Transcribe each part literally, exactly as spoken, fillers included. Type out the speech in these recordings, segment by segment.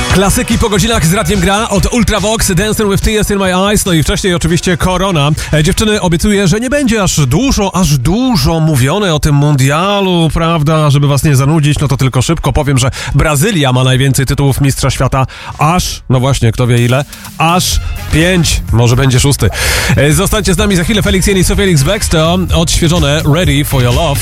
Klasyki po godzinach z Radiem Gra od Ultravox, Dancing with Tears in My Eyes, no i wcześniej oczywiście Korona. E, dziewczyny, obiecuję, że nie będzie aż dużo, aż dużo mówione o tym mundialu, prawda, żeby was nie zanudzić, no to tylko szybko powiem, że Brazylia ma najwięcej tytułów mistrza świata, aż, no właśnie, kto wie ile, aż pięć, może będzie szósty. E, zostańcie z nami za chwilę, Felix Jen i Felix Baxter, odświeżone Ready for Your Love.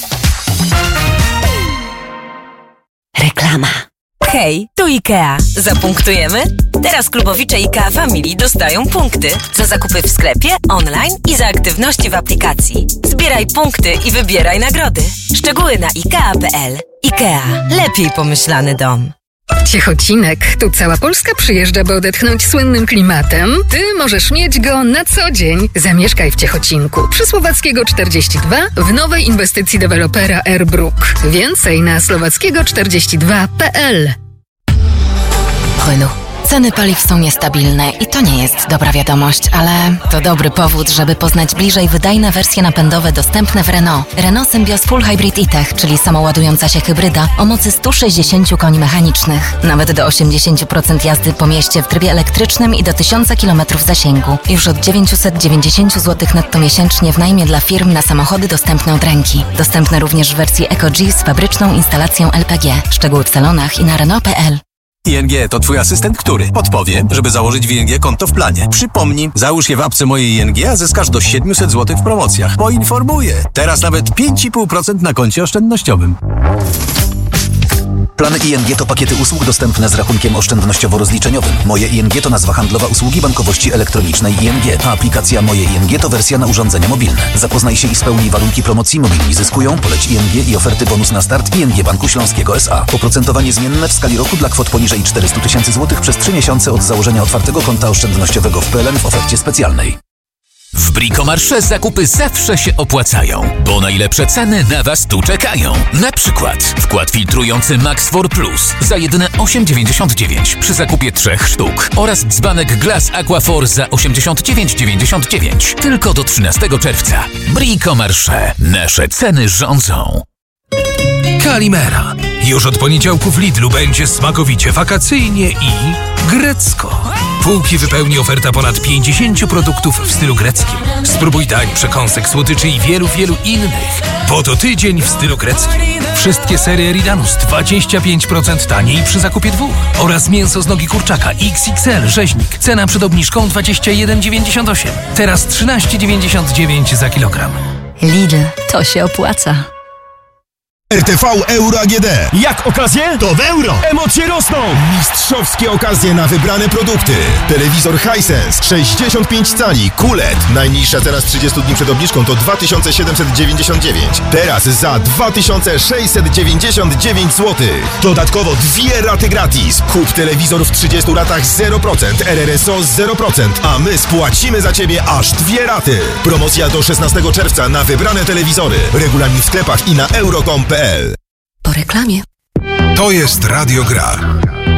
Reklama. Hej, tu IKEA. Zapunktujemy? Teraz klubowicze IKEA Family dostają punkty za zakupy w sklepie, online i za aktywności w aplikacji. Zbieraj punkty i wybieraj nagrody. Szczegóły na ikea kropka pe el. IKEA. Lepiej pomyślany dom. Ciechocinek. Tu cała Polska przyjeżdża, by odetchnąć słynnym klimatem. Ty możesz mieć go na co dzień. Zamieszkaj w Ciechocinku przy Słowackiego czterdzieści dwa w nowej inwestycji dewelopera Airbrook. Więcej na słowackiego czterdzieści dwa kropka pe el. Płynu. Ceny paliw są niestabilne i to nie jest dobra wiadomość, ale to dobry powód, żeby poznać bliżej wydajne wersje napędowe dostępne w Renault. Renault Symbioz Full Hybrid e-Tech, czyli samoładująca się hybryda o mocy sto sześćdziesiąt koni mechanicznych. Nawet do osiemdziesiąt procent jazdy po mieście w trybie elektrycznym i do tysiąc kilometrów zasięgu. Już od dziewięćset dziewięćdziesiąt złotych netto miesięcznie w najmie dla firm na samochody dostępne od ręki. Dostępne również w wersji EcoG z fabryczną instalacją el pe gie. Szczegóły w salonach i na renault kropka pe el. I N G to twój asystent, który podpowie, żeby założyć w I N G konto w planie. Przypomnij, załóż je w apce Moje I N G, a zyskasz do siedemset złotych w promocjach. Poinformuję. Teraz nawet pięć i pół procent na koncie oszczędnościowym. Plany I N G to pakiety usług dostępne z rachunkiem oszczędnościowo-rozliczeniowym. Moje I N G to nazwa handlowa usługi bankowości elektronicznej I N G, a aplikacja Moje I N G to wersja na urządzenia mobilne. Zapoznaj się i spełnij warunki promocji. Mobilni zyskują, poleć I N G i oferty bonus na start I N G Banku Śląskiego S A. Oprocentowanie zmienne w skali roku dla kwot poniżej czterysta tysięcy złotych przez trzy miesiące od założenia otwartego konta oszczędnościowego w P L N w ofercie specjalnej. W Bricomarché zakupy zawsze się opłacają, bo najlepsze ceny na Was tu czekają. Na przykład wkład filtrujący Maxfor Plus za jedyne osiem dziewięćdziesiąt dziewięć przy zakupie trzech sztuk oraz dzbanek Glass Aquafor za osiemdziesiąt dziewięć dziewięćdziesiąt dziewięć. Tylko do trzynastego czerwca. Bricomarché. Nasze ceny rządzą. Kalimera. Już od poniedziałku w Lidlu będzie smakowicie wakacyjnie i grecko. Półki wypełni oferta ponad pięćdziesięciu produktów w stylu greckim. Spróbuj dań, przekąsek, słodyczy i wielu, wielu innych. Bo to tydzień w stylu greckim. Wszystkie serie Eridanus dwadzieścia pięć procent taniej przy zakupie dwóch. Oraz mięso z nogi kurczaka X X L rzeźnik. Cena przed obniżką dwadzieścia jeden dziewięćdziesiąt osiem. Teraz trzynaście dziewięćdziesiąt dziewięć za kilogram. Lidl, to się opłaca. R T V Euro A G D. Jak okazje? To w euro! Emocje rosną! Mistrzowskie okazje na wybrane produkty. Telewizor Hisense sześćdziesiąt pięć cali Q L E D. Najniższa teraz trzydzieści dni przed obniżką to dwa tysiące siedemset dziewięćdziesiąt dziewięć. Teraz za dwa tysiące sześćset dziewięćdziesiąt dziewięć złotych. Dodatkowo dwie raty gratis. Kup telewizor w trzydziestu latach zero procent, R R S O zero procent, a my spłacimy za Ciebie aż dwie raty. Promocja do szesnastego czerwca na wybrane telewizory. Regulamin w sklepach i na euro kropka com kropka pe el. Po reklamie. To jest Radio Gra.